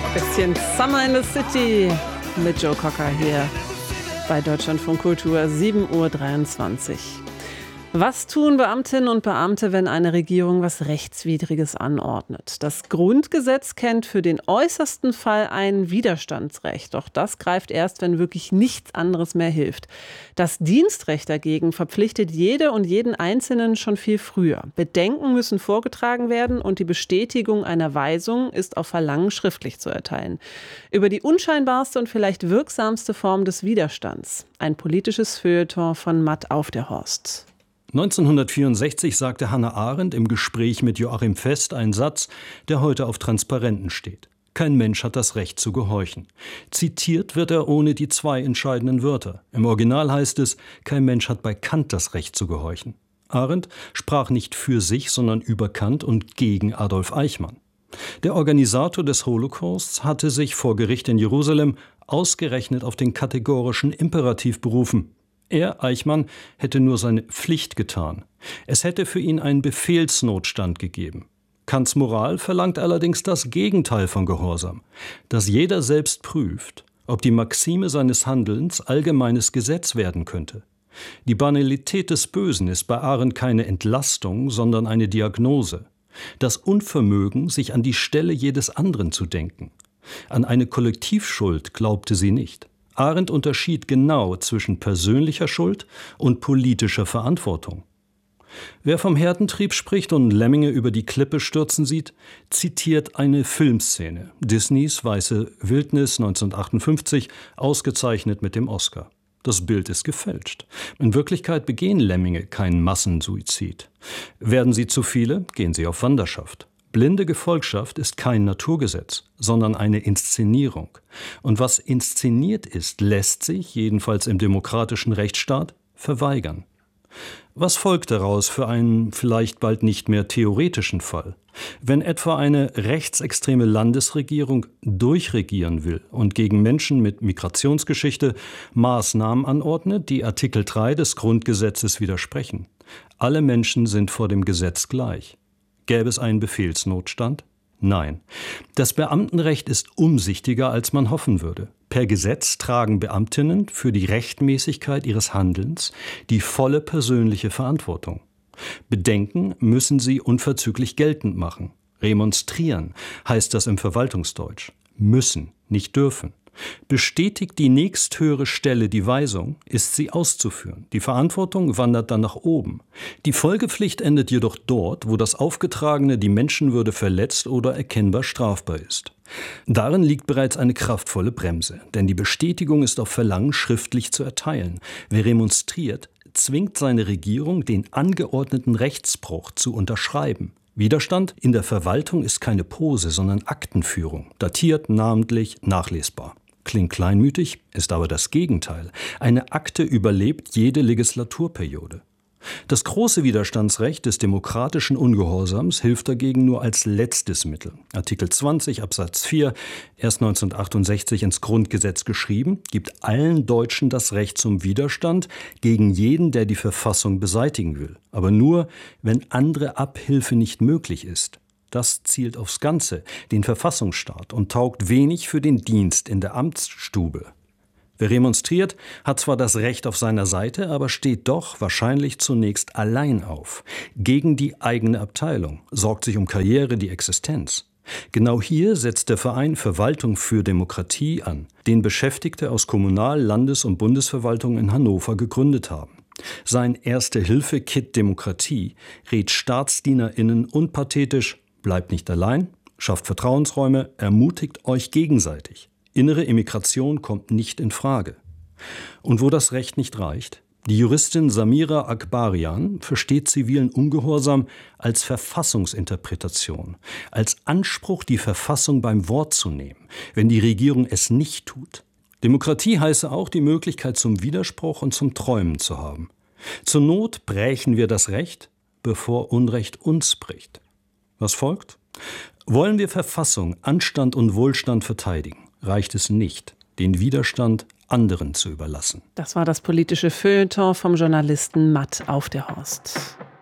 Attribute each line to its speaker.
Speaker 1: Bisschen Summer in the City mit Joe Cocker hier bei Deutschlandfunk Kultur, 7:23 Uhr. Was tun Beamtinnen und Beamte, wenn eine Regierung was Rechtswidriges anordnet? Das Grundgesetz kennt für den äußersten Fall ein Widerstandsrecht. Doch das greift erst, wenn wirklich nichts anderes mehr hilft. Das Dienstrecht dagegen verpflichtet jede und jeden Einzelnen schon viel früher. Bedenken müssen vorgetragen werden und die Bestätigung einer Weisung ist auf Verlangen schriftlich zu erteilen. Über die unscheinbarste und vielleicht wirksamste Form des Widerstands. Ein politisches Feuilleton von Matt auf der Horst.
Speaker 2: 1964 sagte Hannah Arendt im Gespräch mit Joachim Fest einen Satz, der heute auf Transparenten steht. Kein Mensch hat das Recht zu gehorchen. Zitiert wird er ohne die zwei entscheidenden Wörter. Im Original heißt es, kein Mensch hat bei Kant das Recht zu gehorchen. Arendt sprach nicht für sich, sondern über Kant und gegen Adolf Eichmann. Der Organisator des Holocausts hatte sich vor Gericht in Jerusalem ausgerechnet auf den kategorischen Imperativ berufen. Er, Eichmann, hätte nur seine Pflicht getan. Es hätte für ihn einen Befehlsnotstand gegeben. Kants Moral verlangt allerdings das Gegenteil von Gehorsam, dass jeder selbst prüft, ob die Maxime seines Handelns allgemeines Gesetz werden könnte. Die Banalität des Bösen ist bei Arendt keine Entlastung, sondern eine Diagnose. Das Unvermögen, sich an die Stelle jedes anderen zu denken. An eine Kollektivschuld glaubte sie nicht. Arendt unterschied genau zwischen persönlicher Schuld und politischer Verantwortung. Wer vom Herdentrieb spricht und Lemminge über die Klippe stürzen sieht, zitiert eine Filmszene. Disneys Weiße Wildnis 1958, ausgezeichnet mit dem Oscar. Das Bild ist gefälscht. In Wirklichkeit begehen Lemminge keinen Massensuizid. Werden sie zu viele, gehen sie auf Wanderschaft. Blinde Gefolgschaft ist kein Naturgesetz, sondern eine Inszenierung. Und was inszeniert ist, lässt sich, jedenfalls im demokratischen Rechtsstaat, verweigern. Was folgt daraus für einen vielleicht bald nicht mehr theoretischen Fall? Wenn etwa eine rechtsextreme Landesregierung durchregieren will und gegen Menschen mit Migrationsgeschichte Maßnahmen anordnet, die Artikel 3 des Grundgesetzes widersprechen. Alle Menschen sind vor dem Gesetz gleich. Gäbe es einen Befehlsnotstand? Nein. Das Beamtenrecht ist umsichtiger, als man hoffen würde. Per Gesetz tragen Beamtinnen für die Rechtmäßigkeit ihres Handelns die volle persönliche Verantwortung. Bedenken müssen sie unverzüglich geltend machen. Remonstrieren heißt das im Verwaltungsdeutsch. Müssen, nicht dürfen. Bestätigt die nächsthöhere Stelle die Weisung, ist sie auszuführen. Die Verantwortung wandert dann nach oben. Die Folgepflicht endet jedoch dort, wo das Aufgetragene die Menschenwürde verletzt oder erkennbar strafbar ist. Darin liegt bereits eine kraftvolle Bremse, denn die Bestätigung ist auf Verlangen schriftlich zu erteilen. Wer remonstriert, zwingt seine Regierung, den angeordneten Rechtsbruch zu unterschreiben. Widerstand in der Verwaltung ist keine Pose, sondern Aktenführung, datiert, namentlich, nachlesbar. Klingt kleinmütig, ist aber das Gegenteil. Eine Akte überlebt jede Legislaturperiode. Das große Widerstandsrecht des demokratischen Ungehorsams hilft dagegen nur als letztes Mittel. Artikel 20 Absatz 4, erst 1968 ins Grundgesetz geschrieben, gibt allen Deutschen das Recht zum Widerstand gegen jeden, der die Verfassung beseitigen will. Aber nur, wenn andere Abhilfe nicht möglich ist. Das zielt aufs Ganze, den Verfassungsstaat, und taugt wenig für den Dienst in der Amtsstube. Wer remonstriert, hat zwar das Recht auf seiner Seite, aber steht doch wahrscheinlich zunächst allein auf. Gegen die eigene Abteilung, sorgt sich um Karriere, die Existenz. Genau hier setzt der Verein Verwaltung für Demokratie an, den Beschäftigte aus Kommunal-, Landes- und Bundesverwaltung in Hannover gegründet haben. Sein Erste-Hilfe-Kit Demokratie rät StaatsdienerInnen unpathetisch: Bleibt nicht allein, schafft Vertrauensräume, ermutigt euch gegenseitig. Innere Immigration kommt nicht in Frage. Und wo das Recht nicht reicht? Die Juristin Samira Akbarian versteht zivilen Ungehorsam als Verfassungsinterpretation, als Anspruch, die Verfassung beim Wort zu nehmen, wenn die Regierung es nicht tut. Demokratie heiße auch, die Möglichkeit zum Widerspruch und zum Träumen zu haben. Zur Not brächen wir das Recht, bevor Unrecht uns bricht. Was folgt? Wollen wir Verfassung, Anstand und Wohlstand verteidigen, reicht es nicht, den Widerstand anderen zu überlassen.
Speaker 1: Das war das politische Feuilleton vom Journalisten Matt auf der Horst.